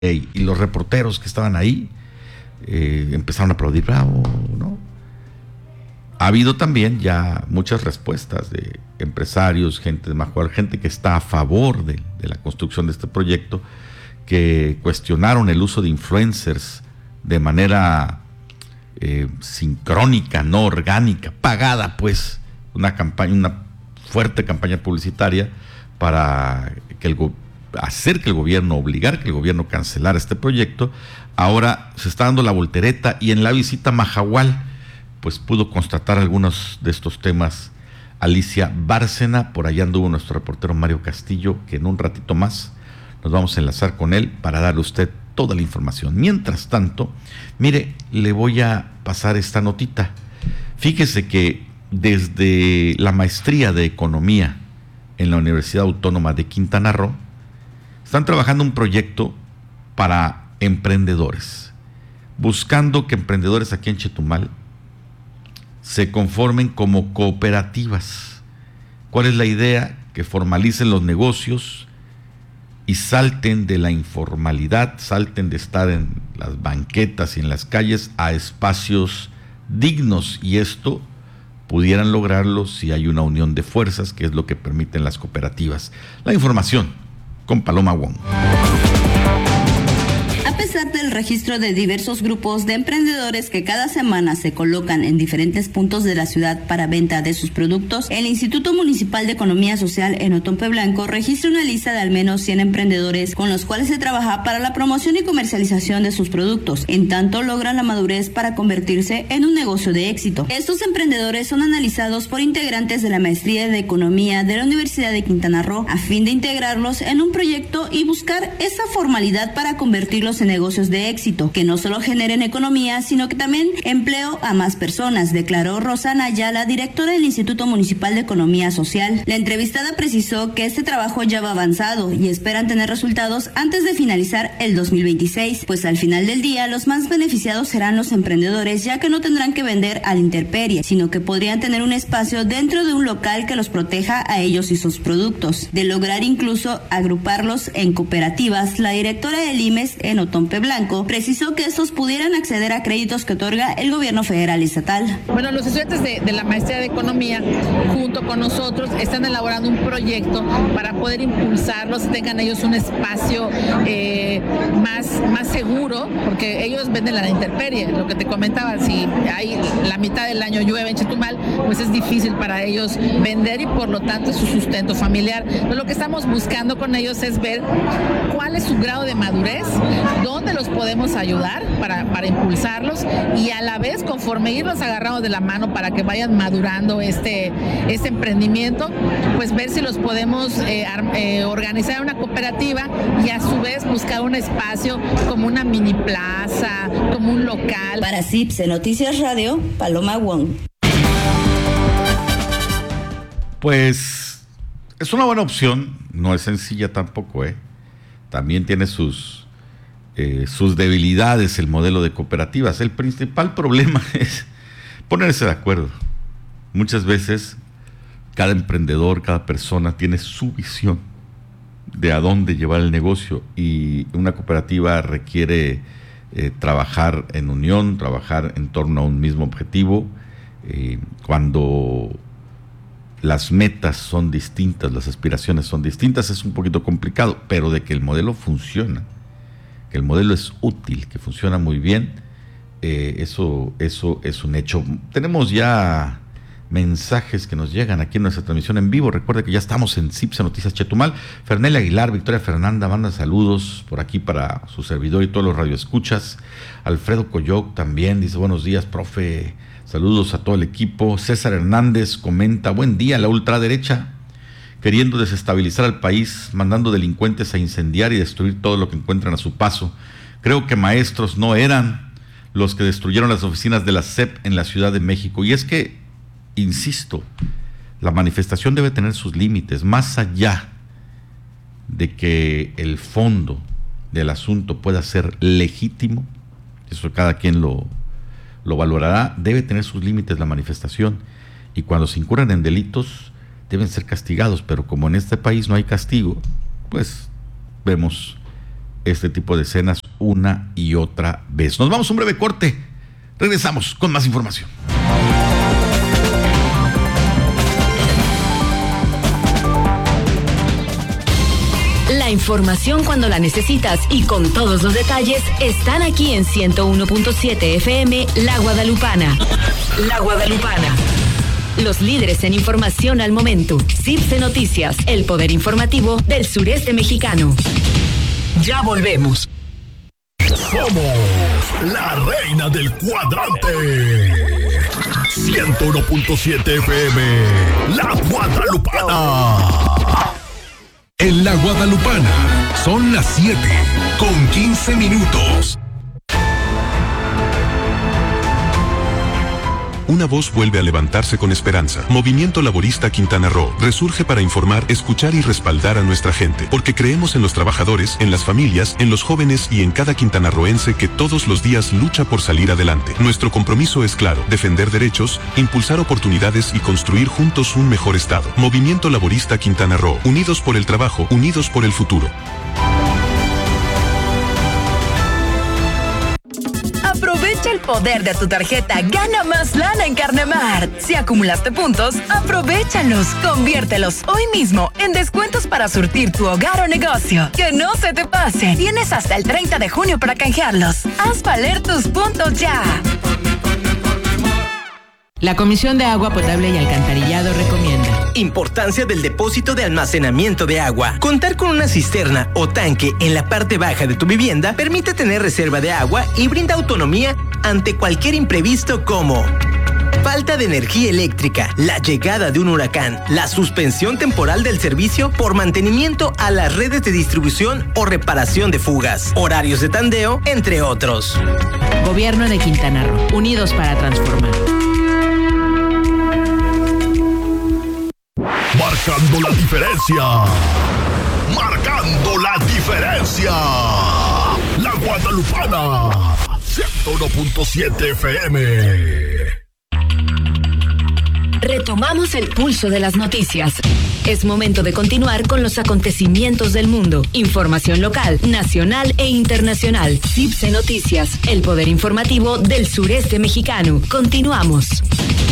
y los reporteros que estaban ahí empezaron a aplaudir, bravo, ¿no? Ha habido también ya muchas respuestas de empresarios, gente de Majoal, gente que está a favor de la construcción de este proyecto, que cuestionaron el uso de influencers de manera sincrónica, no orgánica, pagada, pues, una fuerte campaña publicitaria para hacer que el gobierno, obligar que el gobierno cancelara este proyecto. Ahora se está dando la voltereta y en la visita a Mahahual, pues pudo constatar algunos de estos temas Alicia Bárcena. Por allá anduvo nuestro reportero Mario Castillo, que en un ratito más nos vamos a enlazar con él para darle a usted toda la información. Mientras tanto, mire, le voy a pasar esta notita. Fíjese que desde la maestría de Economía en la Universidad Autónoma de Quintana Roo, están trabajando un proyecto para emprendedores, buscando que emprendedores aquí en Chetumal se conformen como cooperativas. ¿Cuál es la idea? Que formalicen los negocios y salten de la informalidad, salten de estar en las banquetas y en las calles a espacios dignos, y esto pudieran lograrlo si hay una unión de fuerzas, que es lo que permiten las cooperativas. La información con Paloma Wong. A pesar del registro de diversos grupos de emprendedores que cada semana se colocan en diferentes puntos de la ciudad para venta de sus productos, el Instituto Municipal de Economía Social en Otompe Blanco registra una lista de al menos 100 emprendedores con los cuales se trabaja para la promoción y comercialización de sus productos, en tanto logran la madurez para convertirse en un negocio de éxito. Estos emprendedores son analizados por integrantes de la Maestría de Economía de la Universidad de Quintana Roo a fin de integrarlos en un proyecto y buscar esa formalidad para convertirlos en negocios de éxito, que no solo generen economía, sino que también empleo a más personas, declaró Rosana Ayala, directora del Instituto Municipal de Economía Social. La entrevistada precisó que este trabajo ya va avanzado y esperan tener resultados antes de finalizar el 2026, pues al final del día los más beneficiados serán los emprendedores, ya que no tendrán que vender a la intemperie, sino que podrían tener un espacio dentro de un local que los proteja a ellos y sus productos. De lograr incluso agruparlos en cooperativas, la directora del IMES en Otompe Blanco precisó que estos pudieran acceder a créditos que otorga el gobierno federal y estatal. Bueno, los estudiantes de la maestría de Economía, junto con nosotros, están elaborando un proyecto para poder impulsarlos, tengan ellos un espacio más seguro, porque ellos venden a la intemperie. Lo que te comentaba, si hay la mitad del año llueve en Chetumal, pues es difícil para ellos vender y por lo tanto es su sustento familiar. Entonces, lo que estamos buscando con ellos es ver cuál es su grado de madurez, dónde los podemos ayudar para impulsarlos y a la vez, conforme irlos agarrando de la mano para que vayan madurando este emprendimiento, pues ver si los podemos organizar en una cooperativa y a su vez buscar un espacio como una mini plaza, como un local. Para CIPSE Noticias Radio, Paloma Wong. Pues es una buena opción, no es sencilla tampoco, También tiene sus debilidades el modelo de cooperativas. El principal problema es ponerse de acuerdo. Muchas veces cada emprendedor, cada persona tiene su visión de a dónde llevar el negocio, y una cooperativa requiere trabajar en unión, trabajar en torno a un mismo objetivo. Cuando las metas son distintas, las aspiraciones son distintas, es un poquito complicado, pero de que el modelo funciona, que el modelo es útil, que funciona muy bien, eso es un hecho. Tenemos ya mensajes que nos llegan aquí en nuestra transmisión en vivo. Recuerda que ya estamos en CIPSE Noticias Chetumal. Fernel Aguilar, Victoria Fernanda manda saludos por aquí para su servidor y todos los radioescuchas. Alfredo Coyoc también dice buenos días, profe, saludos a todo el equipo. César Hernández comenta, buen día, la ultraderecha queriendo desestabilizar al país, mandando delincuentes a incendiar y destruir todo lo que encuentran a su paso. Creo que maestros no eran los que destruyeron las oficinas de la SEP en la Ciudad de México. Y es que, insisto, la manifestación debe tener sus límites, más allá de que el fondo del asunto pueda ser legítimo, eso cada quien lo valorará, debe tener sus límites la manifestación, y cuando se incurran en delitos deben ser castigados, pero como en este país no hay castigo, pues vemos este tipo de escenas una y otra vez. Nos vamos a un breve corte. Regresamos con más información. La información cuando la necesitas y con todos los detalles están aquí en 101.7 FM La Guadalupana. La Guadalupana. Los líderes en información al momento. CIPSE Noticias, el poder informativo del sureste mexicano. Ya volvemos. Somos la reina del cuadrante. 101.7 FM, La Guadalupana. En La Guadalupana son las 7:15. Una voz vuelve a levantarse con esperanza. Movimiento Laborista Quintana Roo resurge para informar, escuchar y respaldar a nuestra gente, porque creemos en los trabajadores, en las familias, en los jóvenes y en cada quintanarroense que todos los días lucha por salir adelante. Nuestro compromiso es claro: defender derechos, impulsar oportunidades y construir juntos un mejor estado. Movimiento Laborista Quintana Roo, unidos por el trabajo, unidos por el futuro. Aprovecha el poder de tu tarjeta, gana más lana en Carnemart. Si acumulaste puntos, aprovéchalos, conviértelos hoy mismo en descuentos para surtir tu hogar o negocio. Que no se te pase, tienes hasta el 30 de junio para canjearlos. Haz valer tus puntos ya. La Comisión de Agua Potable y Alcantarillado recomienda: importancia del depósito de almacenamiento de agua. Contar con una cisterna o tanque en la parte baja de tu vivienda permite tener reserva de agua y brinda autonomía ante cualquier imprevisto como falta de energía eléctrica, la llegada de un huracán, la suspensión temporal del servicio por mantenimiento a las redes de distribución o reparación de fugas, horarios de tandeo, entre otros. Gobierno de Quintana Roo, unidos para transformar. Marcando la diferencia. Marcando la diferencia. La Guadalupana. 101.7 FM. Retomamos el pulso de las noticias. Es momento de continuar con los acontecimientos del mundo. Información local, nacional e internacional. CIPSE Noticias, el poder informativo del sureste mexicano. Continuamos.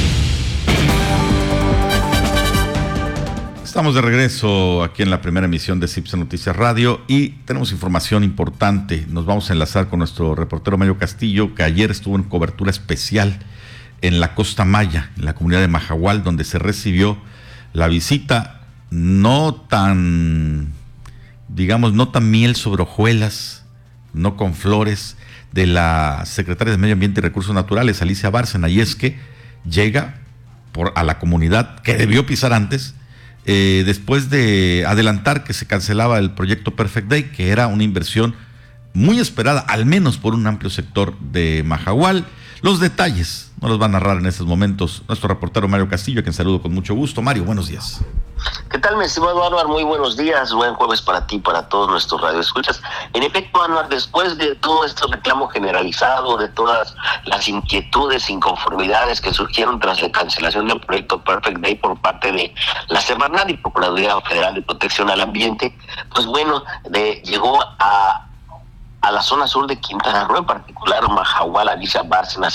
Estamos de regreso aquí en la primera emisión de CIPSE Noticias Radio y tenemos información importante. Nos vamos a enlazar con nuestro reportero Mario Castillo, que ayer estuvo en cobertura especial en la Costa Maya, en la comunidad de Mahahual, donde se recibió la visita no tan miel sobre hojuelas, no con flores, de la secretaria de Medio Ambiente y Recursos Naturales, Alicia Bárcena, y es que llega a la comunidad que debió pisar antes, después de adelantar que se cancelaba el proyecto Perfect Day, que era una inversión muy esperada, al menos por un amplio sector de Mahahual. Los detalles nos los va a narrar en estos momentos nuestro reportero Mario Castillo, a quien saludo con mucho gusto. Mario, buenos días. ¿Qué tal, mi estimado Anuar? Muy buenos días, buen jueves para ti, para todos nuestros radioescuchas. En efecto, Anuar, después de todo este reclamo generalizado, de todas las inquietudes, inconformidades que surgieron tras la cancelación del proyecto Perfect Day por parte de la Semarnat y Procuraduría Federal de Protección al Ambiente, pues bueno, llegó a la zona sur de Quintana Roo, en particular Mahahual, Alicia Bárcena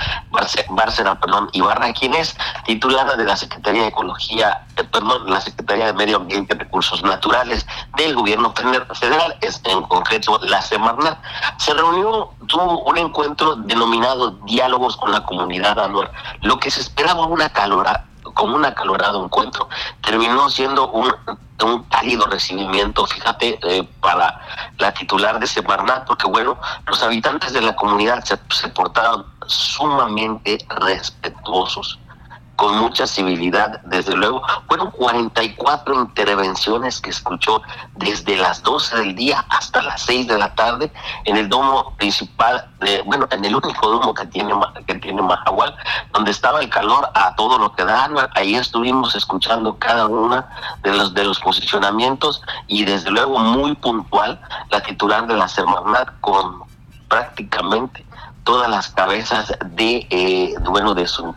Ibarra, quien es titulada de la Secretaría de Ecología, la Secretaría de Medio Ambiente y Recursos Naturales del Gobierno Federal, es en concreto la Semarnat. Se reunió, tuvo un encuentro denominado Diálogos con la Comunidad Anual. Lo que se esperaba como un acalorado encuentro, terminó siendo un cálido recibimiento, fíjate, para la titular de Semarnat, porque bueno, los habitantes de la comunidad se portaron sumamente respetuosos, con mucha civilidad, desde luego. Fueron 44 intervenciones que escuchó desde las 12 del día hasta las 6 de la tarde en el domo principal, en el único domo que tiene Mahahual, donde estaba el calor a todo lo que da. Ahí estuvimos escuchando cada una de los posicionamientos y desde luego muy puntual la titular de la Semarnat, con prácticamente todas las cabezas de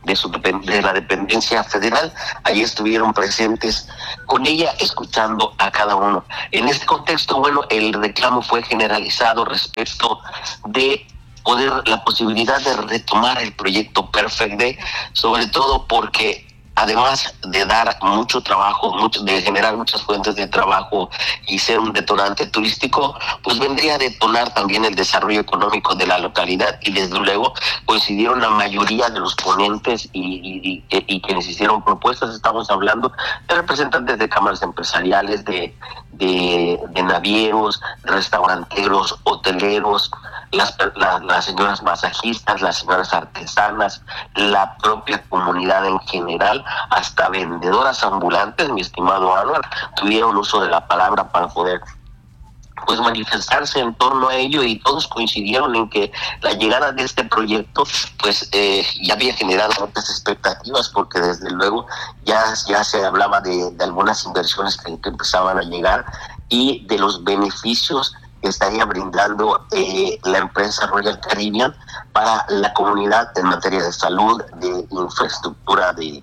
de la dependencia federal. Allí estuvieron presentes con ella, escuchando a cada uno. En este contexto, bueno, el reclamo fue generalizado respecto de la posibilidad de retomar el proyecto Perfect Day, sobre todo porque además de dar mucho trabajo, de generar muchas fuentes de trabajo y ser un detonante turístico, pues vendría a detonar también el desarrollo económico de la localidad. Y desde luego coincidieron la mayoría de los ponentes y quienes hicieron propuestas. Estamos hablando de representantes de cámaras empresariales, de navieros, restauranteros, hoteleros, las señoras masajistas, las señoras artesanas, la propia comunidad en general, hasta vendedoras ambulantes, mi estimado Anuar, tuvieron uso de la palabra para poder pues manifestarse en torno a ello, y todos coincidieron en que la llegada de este proyecto pues ya había generado muchas expectativas, porque desde luego ya se hablaba de algunas inversiones que empezaban a llegar y de los beneficios que estaría brindando la empresa Royal Caribbean para la comunidad en materia de salud, de infraestructura de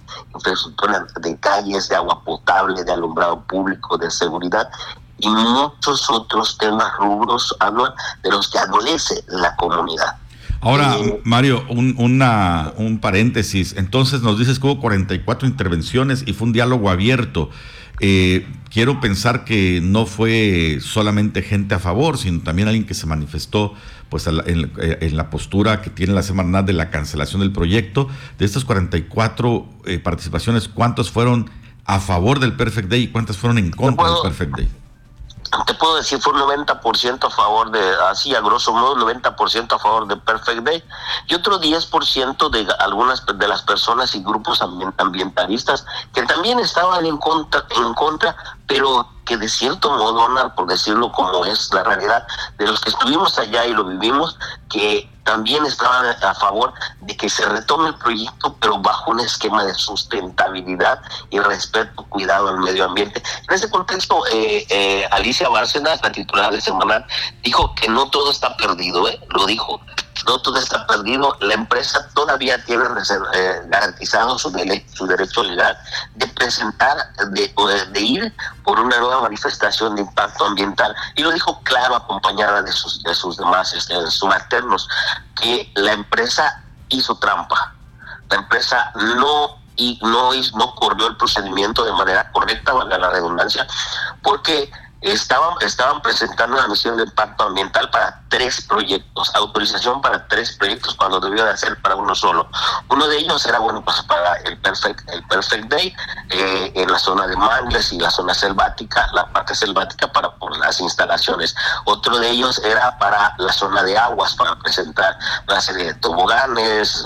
calles, de agua potable, de alumbrado público, de seguridad y muchos otros temas rubros de los que adolece la comunidad. Ahora, Mario, un paréntesis. Entonces nos dices que hubo 44 intervenciones y fue un diálogo abierto. Quiero pensar que no fue solamente gente a favor, sino también alguien que se manifestó pues en la postura que tiene la Semarnat de la cancelación del proyecto. De estas 44 participaciones, ¿cuántas fueron a favor del Perfect Day y cuántas fueron en contra del Perfect Day? Te puedo decir, fue un 90% a favor así a grosso modo, 90% a favor de Perfect Day, y otro 10% de algunas de las personas y grupos ambientalistas que también estaban en contra, pero que de cierto modo, por decirlo como es la realidad, de los que estuvimos allá y lo vivimos, que también estaban a favor de que se retome el proyecto, pero bajo un esquema de sustentabilidad y respeto, cuidado al medio ambiente. En ese contexto, Alicia Bárcenas, la titular de Semarnat, dijo que no todo está perdido, lo dijo. No todo está perdido. La empresa todavía tiene garantizado su derecho legal de presentar, de ir por una nueva manifestación de impacto ambiental, y lo dijo claro, acompañada de sus demás subalternos, que la empresa hizo trampa. La empresa no corrió el procedimiento de manera correcta, valga la redundancia, porque estaban presentando una misión de impacto ambiental para 3 proyectos, autorización para 3 proyectos cuando debió de ser para uno solo. Uno de ellos era pues para el Perfect Day en la zona de mangles y la zona selvática, la parte selvática por las instalaciones. Otro de ellos era para la zona de aguas, para presentar una serie de toboganes,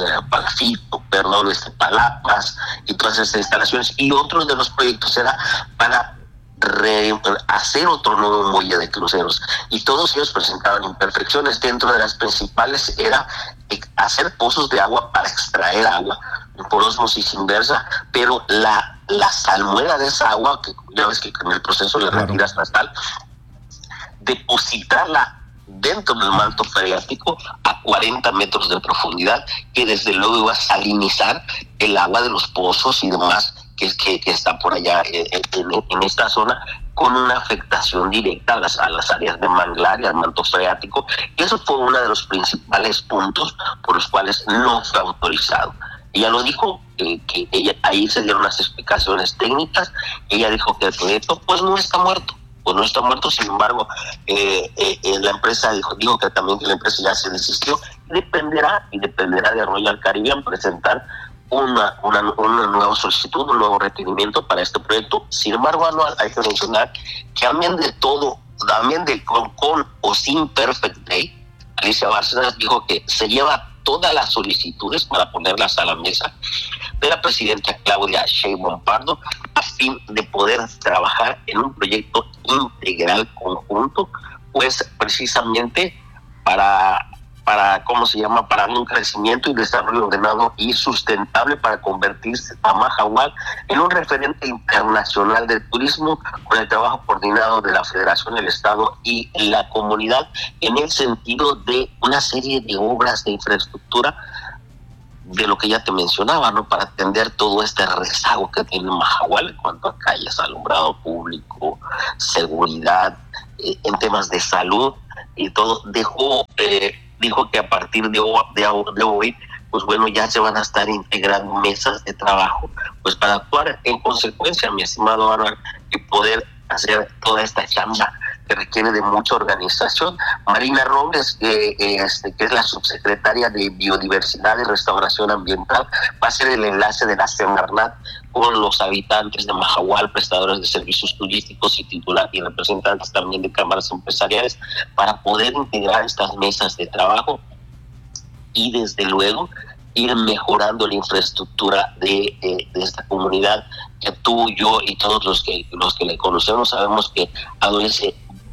palapas y todas esas instalaciones. Y otro de los proyectos era para hacer otro nuevo muelle de cruceros, y todos ellos presentaban imperfecciones. Dentro de las principales era hacer pozos de agua para extraer agua por ósmosis inversa, pero la salmuera de esa agua, que ya ves que en el proceso le retiras la sal, depositarla dentro del manto freático a 40 metros de profundidad, que desde luego iba a salinizar el agua de los pozos y demás que está por allá en esta zona, con una afectación directa a las áreas de manglar y al manto freático. Y eso fue uno de los principales puntos por los cuales no fue autorizado. Ella lo dijo, que ahí se dieron las explicaciones técnicas. Ella dijo que el proyecto pues no está muerto. Sin embargo, la empresa dijo que también que la empresa ya se desistió. Dependerá de Royal Caribbean presentar una nueva solicitud, un nuevo requerimiento para este proyecto. Sin embargo, hay que mencionar que también con o sin Perfect Day, Alicia Bárcenas dijo que se lleva todas las solicitudes para ponerlas a la mesa de la presidenta Claudia Sheinbaum Pardo, a fin de poder trabajar en un proyecto integral conjunto, pues precisamente para un crecimiento y desarrollo ordenado y sustentable, para convertirse a Mahahual en un referente internacional del turismo, con el trabajo coordinado de la Federación, el Estado y la comunidad, en el sentido de una serie de obras de infraestructura de lo que ya te mencionaba, ¿no? Para atender todo este rezago que tiene Mahahual en cuanto a calles, alumbrado público, seguridad, en temas de salud y todo. Dijo que a partir de hoy, pues bueno, ya se van a estar integrando mesas de trabajo, pues para actuar en consecuencia, mi estimado Anuar, y poder hacer toda esta chamba que requiere de mucha organización. Marina Robles, que es la subsecretaria de Biodiversidad y Restauración Ambiental, va a ser el enlace de la Semarnat con los habitantes de Mahahual, prestadores de servicios turísticos y representantes también de cámaras empresariales, para poder integrar estas mesas de trabajo y desde luego ir mejorando la infraestructura de esta comunidad que tú, yo y todos los que le conocemos sabemos que adolece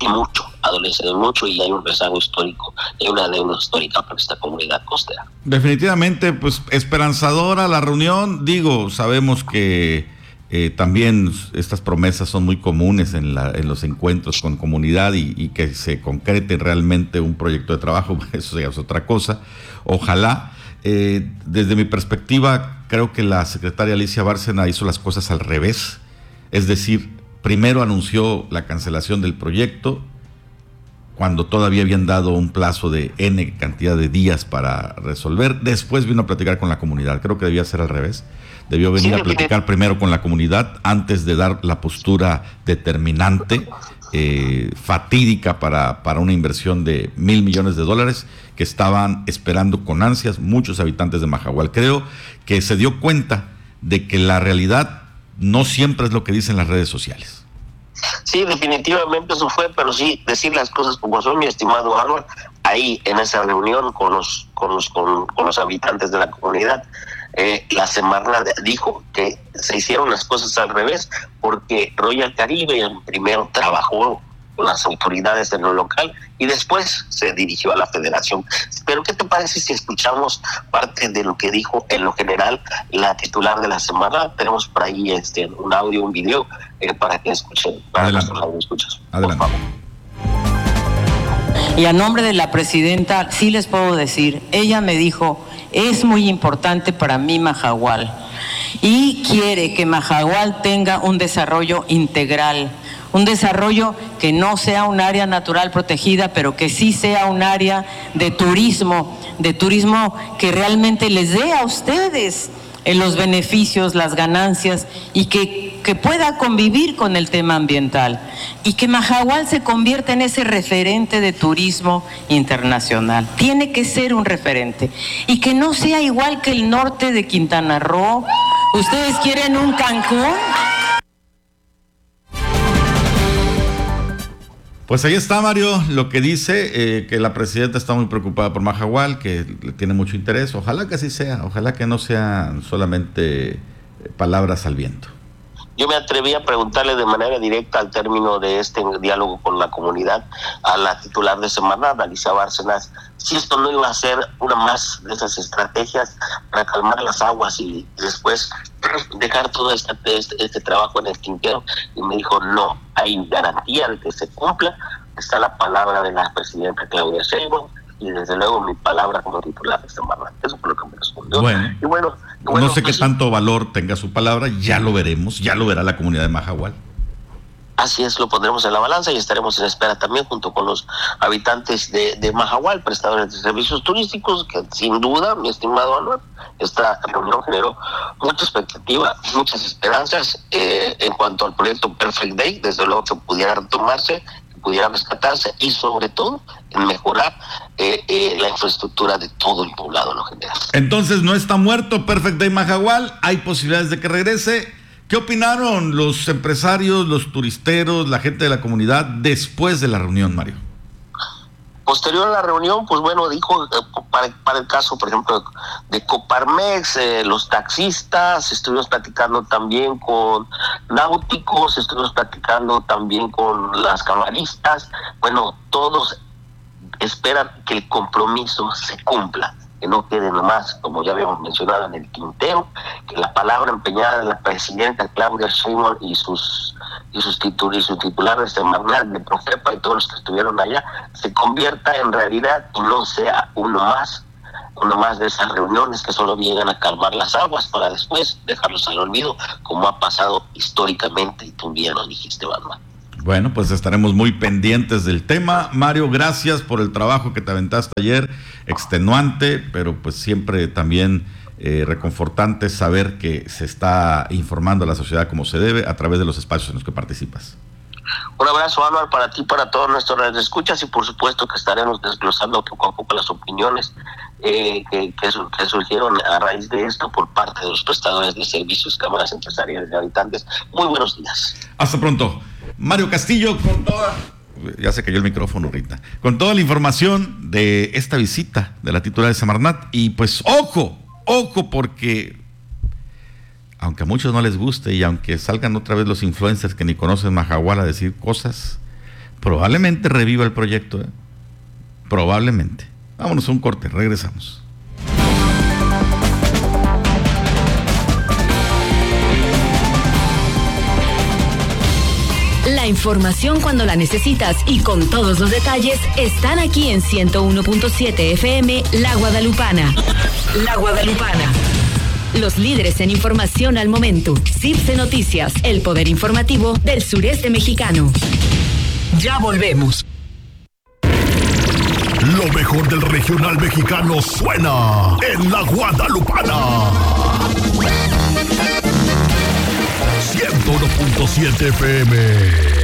de mucho y hay un rezago histórico, hay una deuda histórica para esta comunidad costera. Definitivamente, pues esperanzadora la reunión. Digo, sabemos que también estas promesas son muy comunes en los encuentros con comunidad y que se concrete realmente un proyecto de trabajo, eso ya es otra cosa. Ojalá. Desde mi perspectiva, creo que la secretaria Alicia Bárcena hizo las cosas al revés. Es decir, primero anunció la cancelación del proyecto cuando todavía habían dado un plazo de N cantidad de días para resolver. Después vino a platicar con la comunidad. Creo que debía ser al revés. Debió venir a platicar primero con la comunidad antes de dar la postura determinante, fatídica para una inversión de $1,000 millones que estaban esperando con ansias muchos habitantes de Mahahual. Creo que se dio cuenta de que la realidad no siempre es lo que dicen las redes sociales. Sí, definitivamente eso fue, pero sí, decir las cosas como son, mi estimado Álvaro, ahí en esa reunión con los habitantes de la comunidad, la Semarnat dijo que se hicieron las cosas al revés, porque Royal Caribe primero trabajó con las autoridades de lo local y después se dirigió a la federación. Pero ¿qué te parece si escuchamos parte de lo que dijo en lo general la titular de la Semarnat? Tenemos por ahí un audio, un video para que escuchen, para nuestros radioescuchas. Adelante. Y a nombre de la presidenta sí les puedo decir, ella me dijo, es muy importante para mí Mahahual y quiere que Mahahual tenga un desarrollo integral, un desarrollo que no sea un área natural protegida, pero que sí sea un área de turismo que realmente les dé a ustedes los beneficios, las ganancias y que pueda convivir con el tema ambiental y que Mahahual se convierta en ese referente de turismo internacional. Tiene que ser un referente y que no sea igual que el norte de Quintana Roo. ¿Ustedes quieren un Cancún? Pues ahí está, Mario, lo que dice, que la presidenta está muy preocupada por Mahahual, que le tiene mucho interés. Ojalá que así sea, ojalá que no sean solamente palabras al viento. Yo me atreví a preguntarle de manera directa al término de este diálogo con la comunidad a la titular de Semarnat, Alicia Bárcenas, si esto no iba a ser una más de esas estrategias para calmar las aguas y después dejar todo este trabajo en el tintero. Y me dijo, no, hay garantía de que se cumpla. Está la palabra de la presidenta Claudia Sheinbaum y desde luego mi palabra como titular de Semarnat. Eso fue lo que me respondió. Bueno, no sé qué tanto valor tenga su palabra, ya lo veremos, ya lo verá la comunidad de Mahahual. Así es, lo pondremos en la balanza y estaremos en espera también junto con los habitantes de Mahahual, prestadores de servicios turísticos, que sin duda, mi estimado Anuar, esta reunión generó mucha expectativa, muchas esperanzas en cuanto al proyecto Perfect Day, desde luego que pudiera retomarse, que pudiera rescatarse y sobre todo en mejorar la infraestructura de todo el poblado en lo general. Entonces no está muerto Perfect Day Mahahual, hay posibilidades de que regrese. ¿Qué opinaron los empresarios, los turisteros, la gente de la comunidad después de la reunión, Mario? Posterior a la reunión, pues bueno, dijo, para el caso, por ejemplo, de Coparmex, los taxistas, estuvimos platicando también con náuticos, estuvimos platicando también con las camaristas. Bueno, todos esperan que el compromiso se cumpla, que no quede nomás, como ya habíamos mencionado en el tintero, que la palabra empeñada de la presidenta Claudia Sheinbaum y su titular de Semarnat, de Profepa y todos los que estuvieron allá, se convierta en realidad y no sea uno más una más de esas reuniones que solo llegan a calmar las aguas para después dejarlos al olvido, como ha pasado históricamente, y tú un día lo dijiste, Batman. Bueno, pues estaremos muy pendientes del tema. Mario, gracias por el trabajo que te aventaste ayer, extenuante, pero pues siempre también reconfortante saber que se está informando a la sociedad como se debe a través de los espacios en los que participas. Un abrazo, Álvaro, para ti, para todos nuestros radioescuchas, y por supuesto que estaremos desglosando poco a poco las opiniones que surgieron a raíz de esto por parte de los prestadores de servicios, cámaras empresariales y habitantes. Muy buenos días. Hasta pronto. Mario Castillo, con toda... Ya se cayó el micrófono ahorita. Con toda la información de esta visita de la titular de Semarnat. Y pues ojo, porque aunque a muchos no les guste y aunque salgan otra vez los influencers que ni conocen Mahahual a decir cosas, probablemente reviva el proyecto, ¿eh? Probablemente. Vámonos a un corte, regresamos. La información cuando la necesitas y con todos los detalles están aquí en 101.7 FM La Guadalupana. La Guadalupana. Los líderes en información al momento. CIRSE Noticias, el poder informativo del sureste mexicano. Ya volvemos. Lo mejor del regional mexicano suena en La Guadalupana. 101.7 FM.